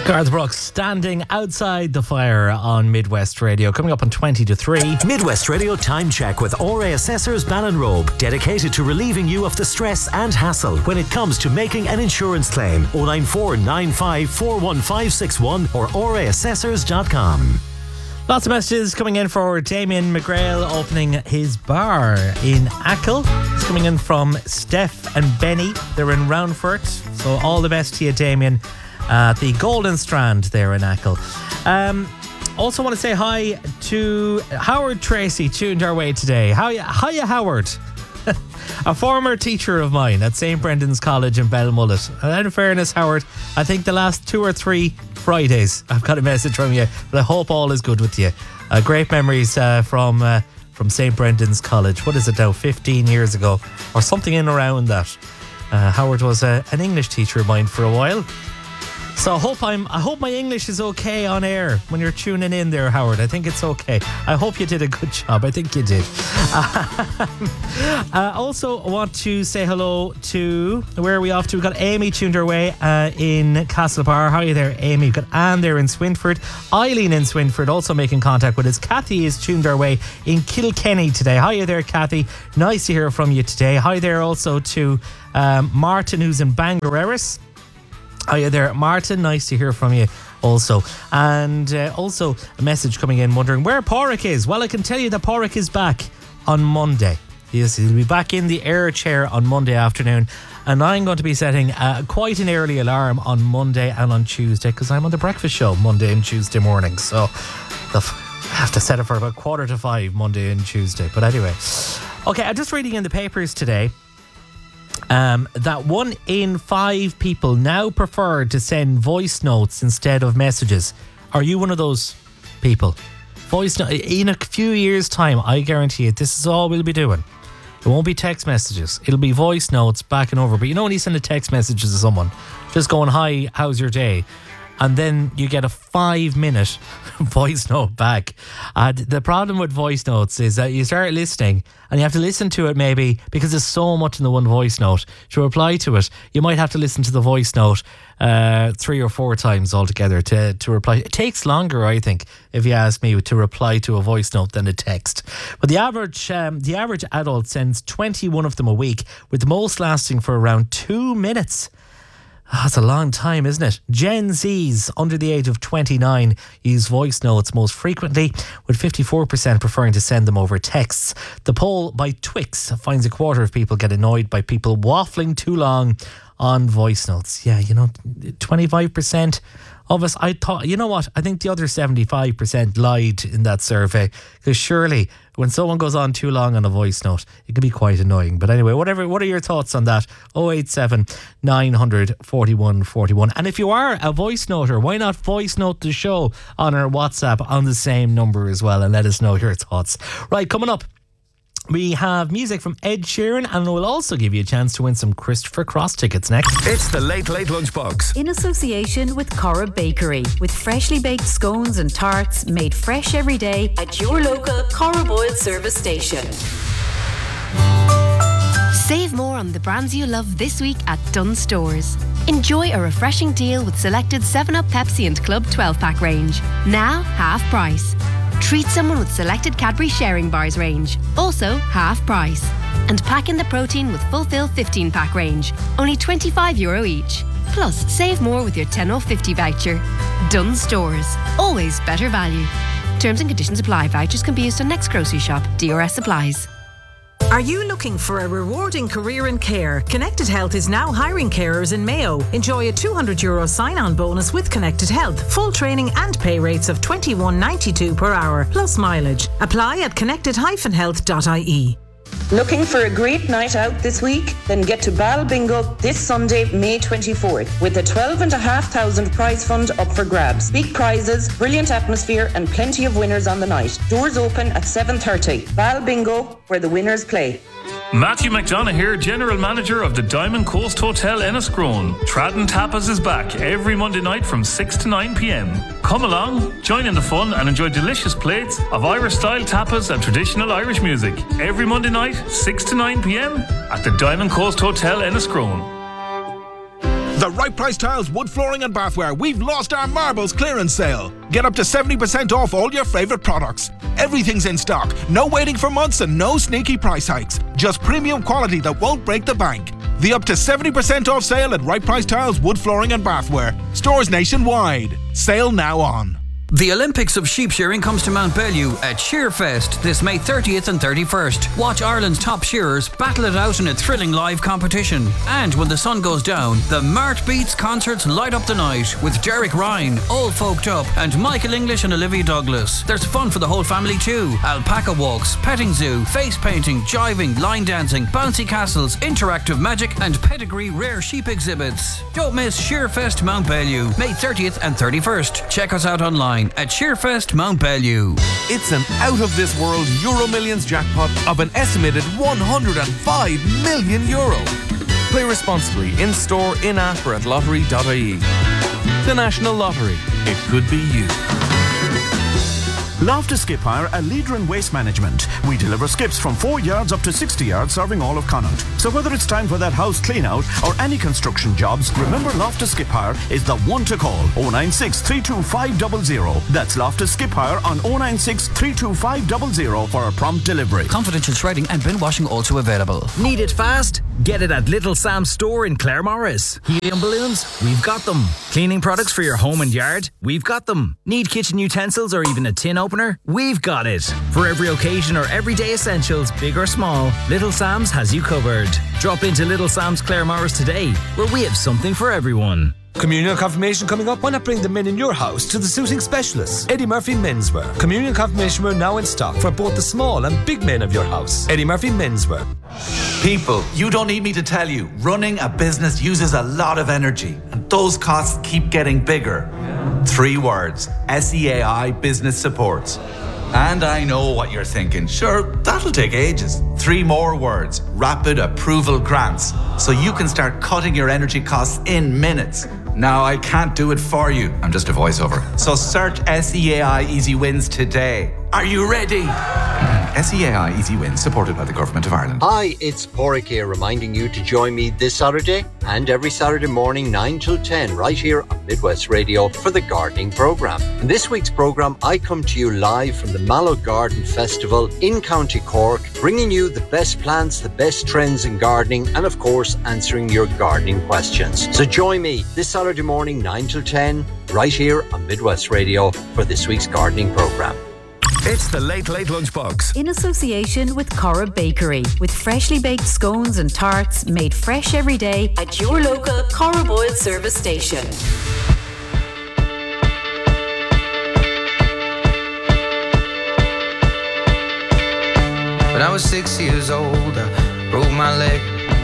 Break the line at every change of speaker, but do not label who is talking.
Garth Brooks standing outside the fire on Midwest Radio. Coming up on 20 to 3.
Midwest Radio Time Check with RA Assessors Ballinrobe. Dedicated to relieving you of the stress and hassle when it comes to making an insurance claim. 094 95 41561 or raassessors.com.
Lots of messages coming in for Damien McGrail opening his bar in Achill. It's coming in from Steph and Benny. They're in Roundfort. So all the best to you, Damien, at the Golden Strand there in Achill. Also want to say hi to Howard Tracy, tuned our way today. Hiya, Howard. A former teacher of mine at St. Brendan's College in Belmullet. And in fairness, Howard, I think the last 2 or 3 Fridays I've got a message from you, but I hope all is good with you. Great memories from St. Brendan's College. What is it now, 15 years ago or something in around that. Howard was an English teacher of mine for a while. So I hope my English is okay on air when you're tuning in there, Howard. I think it's okay. I hope you did a good job. I think you did. Also want to say hello to, where are we off to? We've got Amy tuned our way in Castlebar. How are you there, Amy? We've got Anne there in Swinford. Eileen in Swinford also making contact with us. Kathy is tuned our way in Kilkenny today. How are you there, Kathy? Nice to hear from you today. Hi there also to Martin, who's in Bangor. Are you there, Martin? Nice to hear from you also. And also a message coming in wondering where Porrick is. Well, I can tell you that Porrick is back on Monday. Yes, he'll be back in the air chair on Monday afternoon. And I'm going to be setting quite an early alarm on Monday and on Tuesday because I'm on the breakfast show Monday and Tuesday morning. So I have to set it for about 4:45 Monday and Tuesday. But anyway. Okay, I'm just reading in the papers today that 1 in 5 people now prefer to send voice notes instead of messages. Are you one of those people? Voice note, in a few years' time, I guarantee it, this is all we'll be doing. It won't be text messages. It'll be voice notes back and over. But you know when you send a text message to someone, just going, hi, how's your day? And then you get a 5-minute voice note back. The problem with voice notes is that you start listening and you have to listen to it maybe because there's so much in the one voice note. To reply to it, you might have to listen to the voice note 3 or 4 times altogether to reply. It takes longer, I think, if you ask me, to reply to a voice note than a text. But the average adult sends 21 of them a week, with the most lasting for around 2 minutes. That's a long time, isn't it? Gen Zs under the age of 29 use voice notes most frequently, with 54% preferring to send them over texts. The poll by Twix finds a quarter of people get annoyed by people waffling too long on voice notes. Yeah, 25% of us, I thought, you know what? I think the other 75% lied in that survey, because surely when someone goes on too long on a voice note, it can be quite annoying. But anyway, what are your thoughts on that? 087 900 41 41. And if you are a voice noter, why not voice note the show on our WhatsApp on the same number as well and let us know your thoughts. Right, coming up, we have music from Ed Sheeran, and we'll also give you a chance to win some Christopher Cross tickets next.
It's the Late Late Lunchbox.
In association with Cora Bakery, with freshly baked scones and tarts made fresh every day at your local Cora Boyle service station.
Save more on the brands you love this week at Dunnes Stores. Enjoy a refreshing deal with selected 7up, Pepsi and Club 12-pack range. Now, half price. Treat someone with selected Cadbury Sharing Bars range, also half price. And pack in the protein with Fulfill 15-pack range, only €25 each. Plus, save more with your 10/50 voucher. Dunnes Stores, always better value. Terms and conditions apply. Vouchers can be used on next grocery shop. DRS applies.
Are you looking for a rewarding career in care? Connected Health is now hiring carers in Mayo. Enjoy a €200 sign-on bonus with Connected Health. Full training and pay rates of $21.92 per hour, plus mileage. Apply at connected-health.ie.
Looking for a great night out this week? Then get to Bal Bingo this Sunday, May 24th, with a $12,500 prize fund up for grabs. Big prizes, brilliant atmosphere, and plenty of winners on the night. Doors open at 7:30. Bal Bingo, where the winners play.
Matthew McDonough here, General Manager of the Diamond Coast Hotel Enniscrone. Tradden Tapas is back every Monday night from 6 to 9 p.m. Come along, join in the fun and enjoy delicious plates of Irish-style tapas and traditional Irish music. Every Monday night, 6 to 9 p.m. at the Diamond Coast Hotel Enniscrone.
at Right Price Tiles, Wood Flooring and Bathware, we've lost our marbles clearance sale. Get up to 70% off all your favourite products. Everything's in stock, no waiting for months and no sneaky price hikes. Just premium quality that won't break the bank. The up to 70% off sale at Right Price Tiles, Wood Flooring and Bathware. Stores nationwide. Sale now on.
The Olympics of sheep shearing comes to Mount Bellew at Shearfest this May 30th and 31st. Watch Ireland's top shearers battle it out in a thrilling live competition. And when the sun goes down, the Mart Beats concerts light up the night with Derek Ryan, All Folked Up, and Michael English and Olivia Douglas. There's fun for the whole family too. Alpaca walks, petting zoo, face painting, jiving, line dancing, bouncy castles, interactive magic, and pedigree rare sheep exhibits. Don't miss Shearfest Mount Bellew, May 30th and 31st. Check us out online at Shearfest Mount Bellew.
It's an out-of-this-world Euro Millions jackpot of an estimated €105 million. Play responsibly in-store, in-app or at lottery.ie. The National Lottery. It could be you.
Loftus Skip Hire, a leader in waste management. We deliver skips from 4 yards up to 60 yards, serving all of Connaught. So whether it's time for that house clean out or any construction jobs, remember Loftus Skip Hire is the one to call. 096 325 00. That's Loftus Skip Hire on 096 325 00 for a prompt delivery.
Confidential shredding and bin washing also available.
Need it fast? Get it at Little Sam's store in Claremorris. Helium balloons? We've got them. Cleaning products for your home and yard? We've got them. Need kitchen utensils or even a tin opener? We've got it. For every occasion or everyday essentials, big or small, Little Sam's has you covered. Drop into Little Sam's Claremorris today, where we have something for everyone.
Communion confirmation coming up. Why not bring the men in your house to the suiting specialists? Eddie Murphy Menswear. Communion confirmation wear now in stock for both the small and big men of your house. Eddie Murphy Menswear.
People, you don't need me to tell you, running a business uses a lot of energy, and those costs keep getting bigger. 3 words: SEAI Business Supports. And I know what you're thinking. Sure, that'll take ages. 3 more words: Rapid Approval Grants. So you can start cutting your energy costs in minutes. Now, I can't do it for you. I'm just a voiceover. So search SEAI Easy Wins today. Are you ready? SEAI Easy Wins, supported by the Government of Ireland.
Hi, it's Porrick here, reminding you to join me this Saturday and every Saturday morning 9 till 10 right here on Midwest Radio for the gardening programme. In this week's programme, I come to you live from the Mallow Garden Festival in County Cork, bringing you the best plants, the best trends in gardening, and of course answering your gardening questions. So join me this Saturday morning 9 till 10 right here on Midwest Radio for this week's gardening programme.
It's the Late Late Lunchbox.
In association with Cora Bakery, with freshly baked scones and tarts made fresh every day at your local Cora Boyle service station.
When I was 6 years old, I broke my leg.